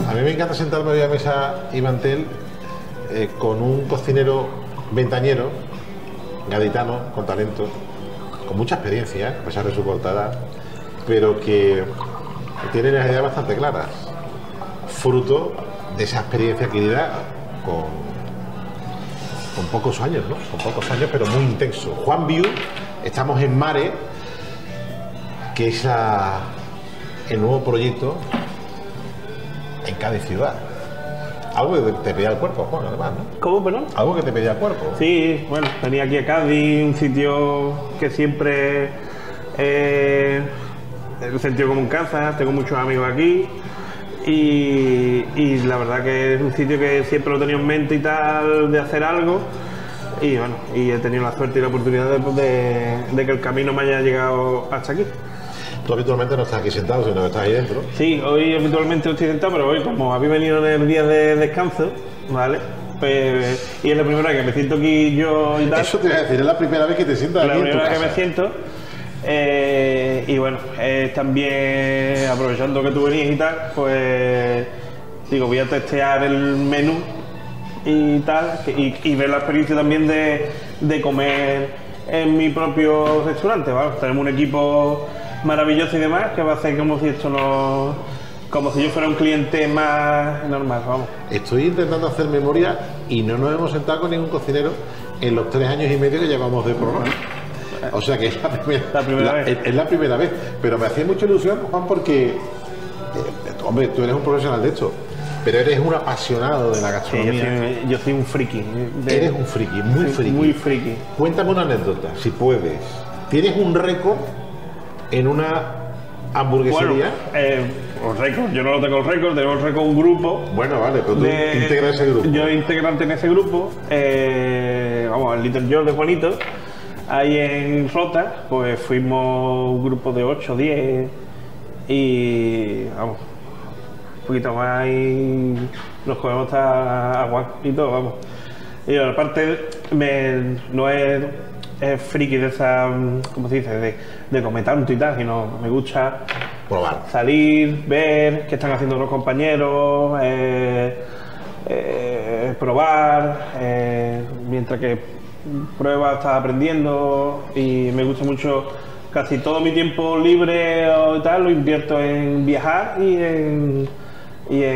A mí me encanta sentarme hoy a mesa y mantel con un cocinero ventañero, gaditano, con talento, con mucha experiencia, a pesar de su corta edad, pero que tiene unas ideas bastante claras, fruto de esa experiencia adquirida con pocos años, ¿no? Con pocos años, pero muy intenso. Juan Viu, estamos en Mare, que es el nuevo proyecto en Cádiz ciudad. Algo que te pedía el cuerpo, Juan, además, ¿no? ¿Cómo, perdón? Algo que te pedía el cuerpo. Sí, bueno, venía aquí a Cádiz, un sitio que siempre he sentido como en casa, tengo muchos amigos aquí y la verdad que es un sitio que siempre lo he tenido en mente y tal, de hacer algo y bueno, y he tenido la suerte y la oportunidad de que el camino me haya llegado hasta aquí. Tú habitualmente no estás aquí sentado, sino que estás ahí dentro. Sí, hoy habitualmente estoy sentado, pero hoy como habéis venido en el día de descanso, ¿vale? Pues, y es la primera vez que me siento aquí yo y tal. Eso te voy a decir, es la primera vez que te sientas aquí en tu casa. La primera vez que me siento. Y bueno, también aprovechando que tú venías y tal, pues digo, voy a testear el menú y tal, y ver la experiencia también de comer en mi propio restaurante, ¿vale? Tenemos un equipo maravilloso y demás, que va a hacer como si esto no... como si yo fuera un cliente más normal, vamos. Estoy intentando hacer memoria y no nos hemos sentado con ningún cocinero en los 3 años y medio que llevamos de programa. O sea que es la primera vez. Es la primera vez. Pero me hacía mucha ilusión, Juan, porque... hombre, tú eres un profesional de esto, pero eres un apasionado de la gastronomía. Sí, yo soy un friki. Eres un friki, muy friki. Muy friki. Cuéntame una anécdota, si puedes. ¿Tienes un récord en una hamburguesería? Bueno, récord, yo no lo tengo el récord, tengo el récord un grupo. Bueno, vale, pero tú integras ese grupo. Yo integrante en ese grupo, vamos, el Little George de Juanito, ahí en Rota, pues fuimos un grupo de 8, 10 y vamos, un poquito más y nos comemos hasta agua y todo, vamos. Y aparte, no es friki de esa, ¿cómo se dice? De comer tanto y tal, sino me gusta probar, salir, ver qué están haciendo los compañeros, probar, mientras que pruebas estás aprendiendo y me gusta mucho. Casi todo mi tiempo libre o tal lo invierto en viajar y en